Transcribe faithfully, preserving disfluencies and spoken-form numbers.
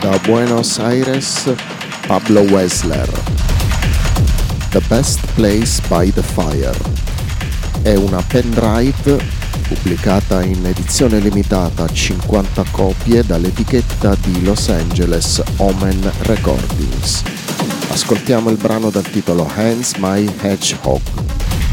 da Buenos Aires, Pablo Wessler. The Best Place by the Fire è una pendrive pubblicata in edizione limitata a cinquanta copie dall'etichetta di Los Angeles Omen Recordings. Ascoltiamo il brano dal titolo Hands My Hedgehog.